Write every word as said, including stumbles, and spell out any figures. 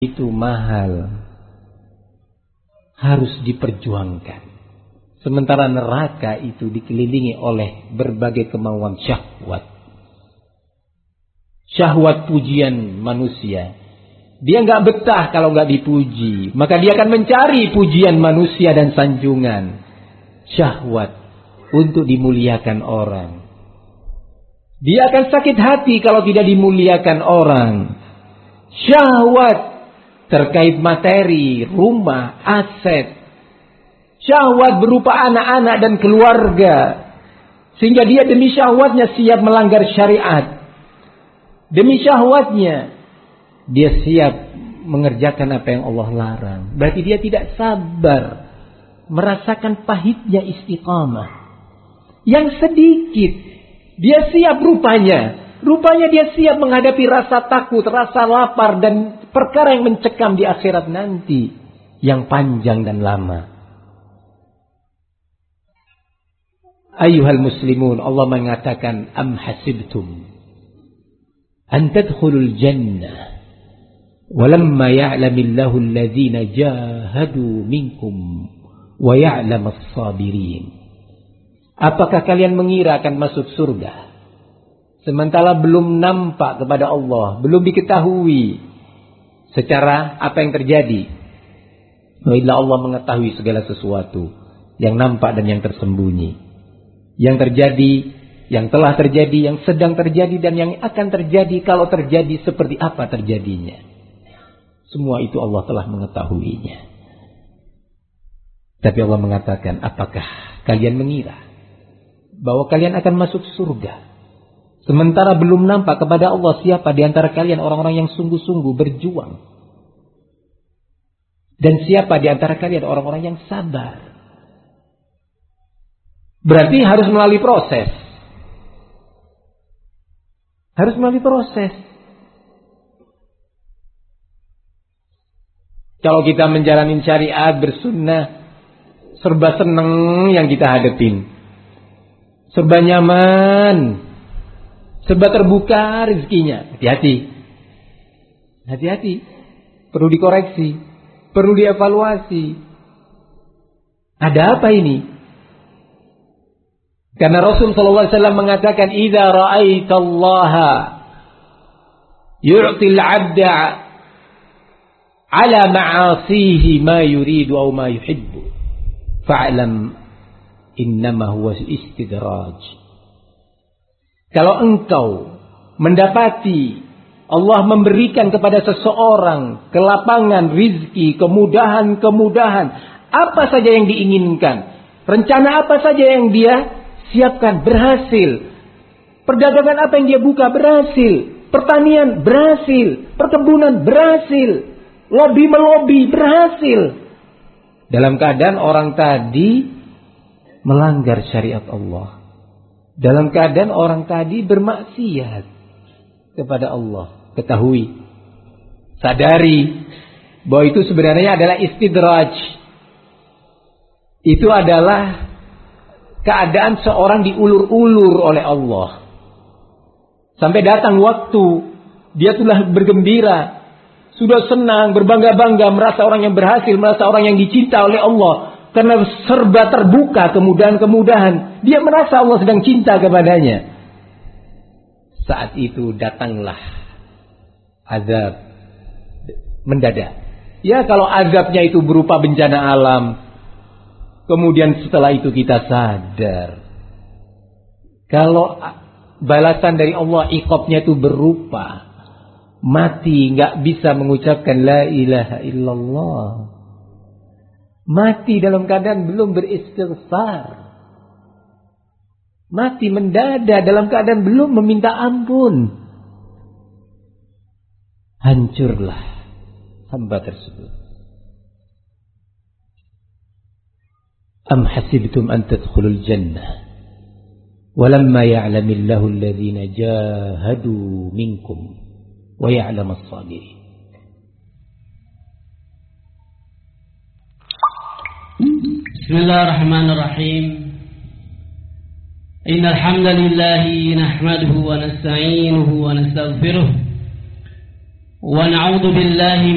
itu mahal, harus diperjuangkan. Sementara neraka itu dikelilingi oleh berbagai kemauan syahwat. Syahwat pujian manusia. Dia nggak betah kalau nggak dipuji. Maka dia akan mencari pujian manusia dan sanjungan. Syahwat untuk dimuliakan orang. Dia akan sakit hati kalau tidak dimuliakan orang. Syahwat terkait materi, rumah, aset. Syahwat berupa anak-anak dan keluarga. Sehingga dia demi syahwatnya siap melanggar syariat. Demi syahwatnya dia siap mengerjakan apa yang Allah larang. Berarti dia tidak sabar merasakan pahitnya istiqamah. Yang sedikit dia siap rupanya. Rupanya dia siap menghadapi rasa takut, rasa lapar dan perkara yang mencekam di akhirat nanti. Yang panjang dan lama. Ayuhal muslimun, Allah mengatakan, am hasibtum an tadkhulul jannah walamma ya'lamillahu alladhina jahadu minkum wa ya'lamas sabirin. Apakah kalian mengira akan masuk surga sementara belum nampak kepada Allah, belum diketahui secara apa yang terjadi? Bila Allah mengetahui segala sesuatu yang nampak dan yang tersembunyi. Yang terjadi, yang telah terjadi, yang sedang terjadi, dan yang akan terjadi kalau terjadi seperti apa terjadinya. Semua itu Allah telah mengetahuinya. Tapi Allah mengatakan, apakah kalian mengira bahwa kalian akan masuk surga sementara belum nampak kepada Allah siapa di antara kalian orang-orang yang sungguh-sungguh berjuang? Dan siapa di antara kalian orang-orang yang sabar? Berarti harus melalui proses. Harus melalui proses. Kalau kita menjalani syariat bersunnah, serba seneng yang kita hadapin. Serba nyaman. Serba terbuka rezekinya. Hati-hati. Hati-hati. Perlu dikoreksi. Perlu dievaluasi. Ada apa ini? Karena Rasul sallallahu alaihi wasallam mengatakan, "Idza ra'aitallaha yu'til 'abda 'ala ma'asihi ma yuridu aw ma yuhibbu, fa'lam innama huwa istidraj." Kalau engkau mendapati Allah memberikan kepada seseorang kelapangan rizki, kemudahan-kemudahan, apa saja yang diinginkan, rencana apa saja yang dia siapkan, berhasil. Perdagangan apa yang dia buka, berhasil. Pertanian, berhasil. Perkebunan, berhasil. Lobby melobi, berhasil. Dalam keadaan orang tadi melanggar syariat Allah. Dalam keadaan orang tadi bermaksiat kepada Allah. Ketahui. Sadari bahwa itu sebenarnya adalah istidraj. Itu adalah keadaan seorang diulur-ulur oleh Allah. Sampai datang waktu dia telah bergembira, sudah senang, berbangga-bangga, merasa orang yang berhasil, merasa orang yang dicinta oleh Allah. Karena serba terbuka kemudahan-kemudahan, dia merasa Allah sedang cinta kepadanya. Saat itu datanglah azab mendadak. Ya, kalau azabnya itu berupa bencana alam, kemudian setelah itu kita sadar. Kalau balasan dari Allah, iqabnya itu berupa mati, nggak bisa mengucapkan la ilaha illallah. Mati dalam keadaan belum beristighfar. Mati mendadak dalam keadaan belum meminta ampun. Hancurlah hamba tersebut. أم حسبتم أن تدخلوا الجنة ولما يعلم الله الذين جاهدوا منكم ويعلم الصابرين. بسم الله الرحمن الرحيم. إن الحمد لله نحمده ونستعينه ونستغفره ونعوذ بالله